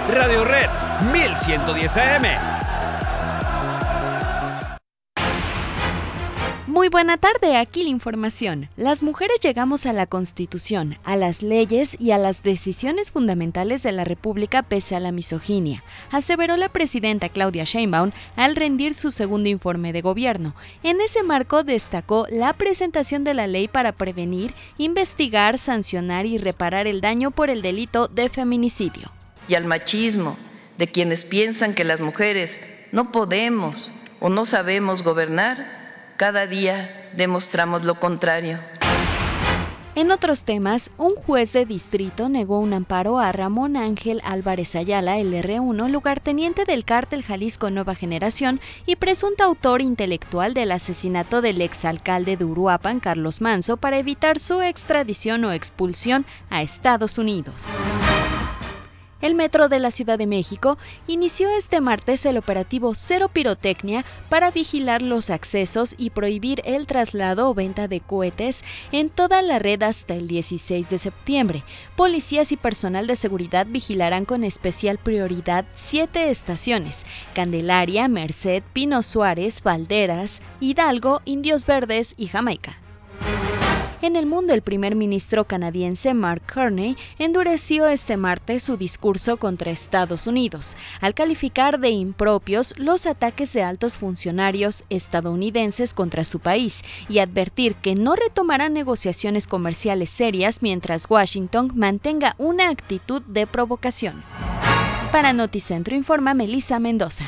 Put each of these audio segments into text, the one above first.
Radio Red 1110 AM. Muy buena tarde, aquí la información. Las mujeres llegamos a la Constitución, a las leyes y a las decisiones fundamentales de la República pese a la misoginia, aseveró la presidenta Claudia Sheinbaum al rendir su segundo informe de gobierno. En ese marco destacó la presentación de la ley para prevenir, investigar, sancionar y reparar el daño por el delito de feminicidio. Y al machismo de quienes piensan que las mujeres no podemos o no sabemos gobernar, cada día demostramos lo contrario. En otros temas, un juez de distrito negó un amparo a Ramón Ángel Álvarez Ayala, el R1, lugarteniente del cártel Jalisco Nueva Generación y presunto autor intelectual del asesinato del exalcalde de Uruapan, Carlos Manzo, para evitar su extradición o expulsión a Estados Unidos. El Metro de la Ciudad de México inició este martes el operativo Cero Pirotecnia para vigilar los accesos y prohibir el traslado o venta de cohetes en toda la red hasta el 16 de septiembre. Policías y personal de seguridad vigilarán con especial prioridad 7 estaciones: Candelaria, Merced, Pino Suárez, Valderas, Hidalgo, Indios Verdes y Jamaica. En el mundo, el primer ministro canadiense Mark Carney endureció este martes su discurso contra Estados Unidos, al calificar de impropios los ataques de altos funcionarios estadounidenses contra su país y advertir que no retomará negociaciones comerciales serias mientras Washington mantenga una actitud de provocación. Para Noticentro informa Melissa Mendoza.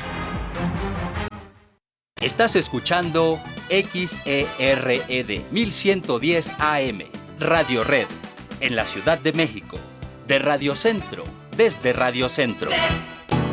Estás escuchando XERED 1110 AM, Radio Red, en la Ciudad de México, de Radio Centro, desde Radio Centro.